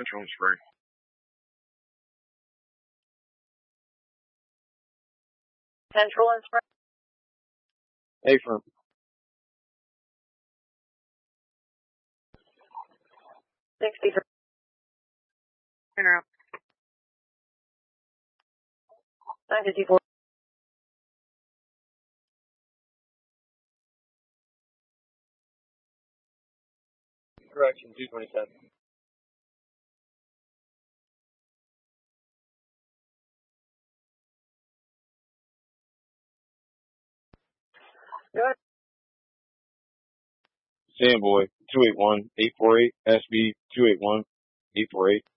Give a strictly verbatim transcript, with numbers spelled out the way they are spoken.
Central and Spring. Central and Spring. A-firm. sixty-three. Interrupt. nine fifty-four. Correction, two twenty-seven. Go ahead. Sandboy, two eight one, eight four eight, S B two eight one, eight four eight.